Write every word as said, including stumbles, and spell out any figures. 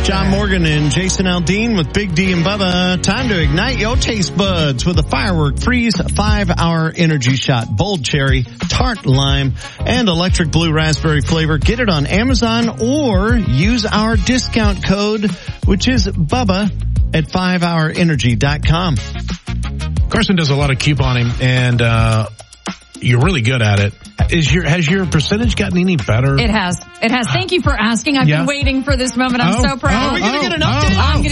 John Morgan and Jason Aldean with Big D and Bubba. Time to ignite your taste buds with a Firework Freeze five-hour energy shot. Bold cherry, tart lime, and electric blue raspberry flavor. Get it on Amazon or use our discount code, which is Bubba at five hour energy dot com. Carson does a lot of couponing, and uh you're really good at it. Is your has your percentage gotten any better? It has. It has. Thank you for asking. I've Yeah. been waiting for this moment. I'm Oh, so proud. oh, Are we going to oh, get an oh, update? oh. I'm going